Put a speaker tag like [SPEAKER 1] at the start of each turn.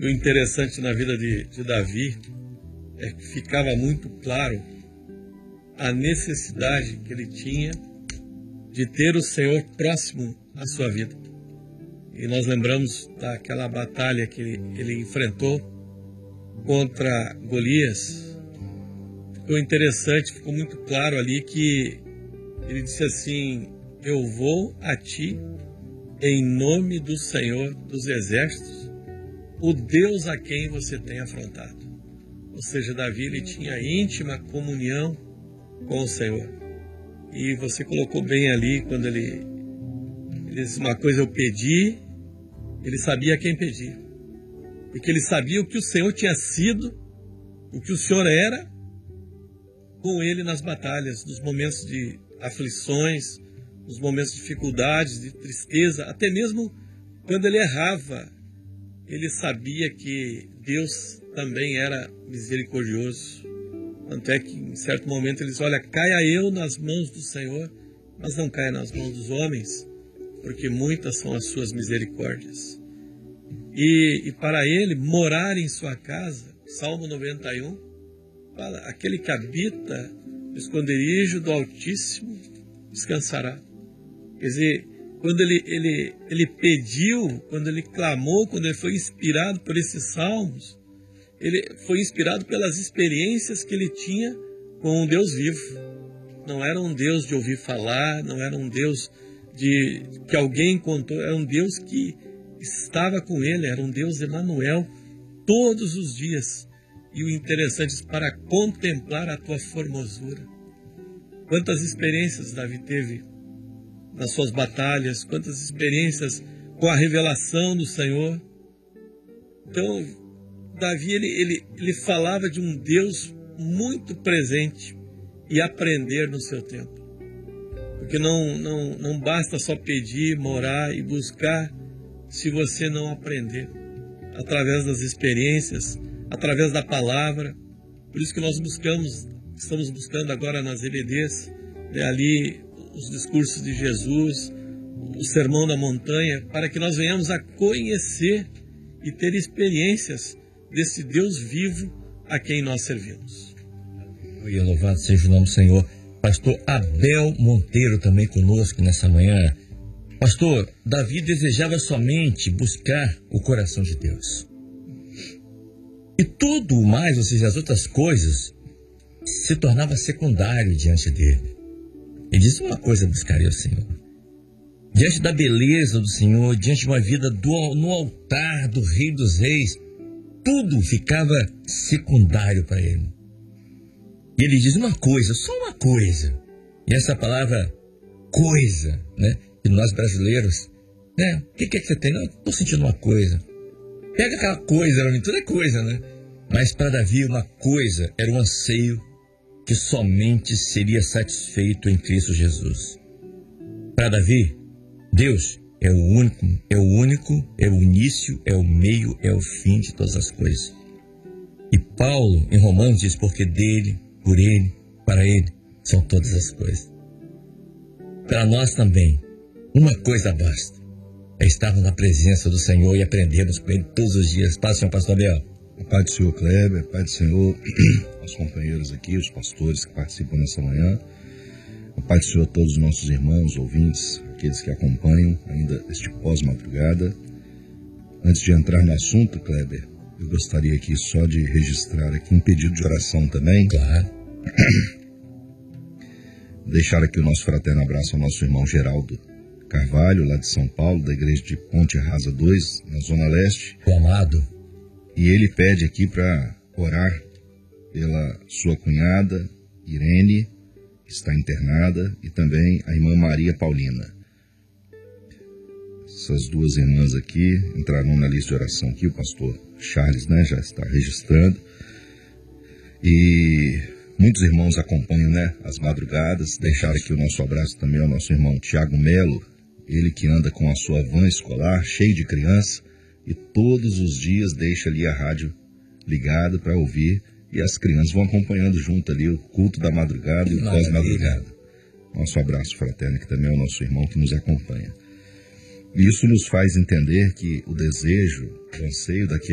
[SPEAKER 1] E o interessante na vida de Davi é que ficava muito claro a necessidade que ele tinha de ter o Senhor próximo à sua vida. E nós lembramos daquela batalha que ele enfrentou contra Golias. Ficou interessante, ficou muito claro ali que ele disse assim: eu vou a ti em nome do Senhor dos Exércitos, o Deus a quem você tem afrontado. Ou seja, Davi ele tinha íntima comunhão com o Senhor. E você colocou bem ali, quando ele disse uma coisa: eu pedi, ele sabia quem pedir. Porque ele sabia o que o Senhor tinha sido, o que o Senhor era com ele nas batalhas, nos momentos de aflições, nos momentos de dificuldades, de tristeza, até mesmo quando ele errava, ele sabia que Deus também era misericordioso. Tanto é que em certo momento ele diz: olha, caia eu nas mãos do Senhor, mas não caia nas mãos dos homens, porque muitas são as suas misericórdias. E para ele morar em sua casa, Salmo 91, fala: aquele que habita no esconderijo do Altíssimo descansará. Quer dizer, quando ele pediu, quando ele clamou, quando ele foi inspirado por esses salmos, ele foi inspirado pelas experiências que ele tinha com um Deus vivo. Não era um Deus de ouvir falar, não era um Deus que alguém contou, era um Deus que estava com ele, era um Deus Emanuel todos os dias. E o interessante é para contemplar a tua formosura. Quantas experiências Davi teve nas suas batalhas, quantas experiências com a revelação do Senhor. Então, Davi ele falava de um Deus muito presente e aprender no seu tempo. Porque não basta só pedir, morar e buscar se você não aprender. Através das experiências, através da palavra. Por isso que nós estamos buscando agora nas EBDs, ali os discursos de Jesus, o Sermão da Montanha, para que nós venhamos a conhecer e ter experiências desse Deus vivo a quem nós servimos.
[SPEAKER 2] E louvado seja o nome do Senhor. Pastor Abel Monteiro também conosco nessa manhã. Pastor, Davi desejava somente buscar o coração de Deus. E tudo o mais, ou seja, as outras coisas, se tornava secundário diante dele. Ele disse: uma coisa buscaria o Senhor. Diante da beleza do Senhor, diante de uma vida no altar do Rei dos Reis, tudo ficava secundário para ele. E ele diz uma coisa, só uma coisa. E essa palavra coisa, né? Que nós brasileiros, né? O que é que você tem? Não, estou sentindo uma coisa. Pega aquela coisa, tudo é coisa, né? Mas para Davi uma coisa era um anseio que somente seria satisfeito em Cristo Jesus. Para Davi, Deus é o único, é o início, é o meio, é o fim de todas as coisas. E Paulo, em Romanos, diz: porque dele, por ele, para ele, são todas as coisas. Para nós também, uma coisa basta: é estarmos na presença do Senhor e aprendermos com ele todos os dias. Paz do Senhor, pastor Abel.
[SPEAKER 3] A paz do Senhor Kleber, a paz do Senhor aos companheiros aqui, os pastores que participam nessa manhã. A paz do Senhor a todos os nossos irmãos, ouvintes, aqueles que acompanham ainda este pós-madrugada. Antes de entrar no assunto, Kleber, eu gostaria aqui só de registrar aqui um pedido de oração também.
[SPEAKER 2] Claro.
[SPEAKER 3] Deixar aqui o nosso fraterno abraço ao nosso irmão Geraldo Carvalho, lá de São Paulo, da igreja de Ponte Rasa 2, na Zona Leste.
[SPEAKER 2] O amado.
[SPEAKER 3] E ele pede aqui para orar pela sua cunhada, Irene, que está internada, e também a irmã Maria Paulina. Essas duas irmãs aqui entrarão na lista de oração aqui, o pastor Charles, né, já está registrando. E muitos irmãos acompanham, né, as madrugadas. Deixar aqui o nosso abraço também ao nosso irmão Tiago Melo, ele que anda com a sua van escolar, cheio de criança, e todos os dias deixa ali a rádio ligada para ouvir, e as crianças vão acompanhando junto ali o culto da madrugada e o pós-madrugada. Nosso abraço fraterno, que também é o nosso irmão que nos acompanha. E isso nos faz entender que o desejo, o anseio daquele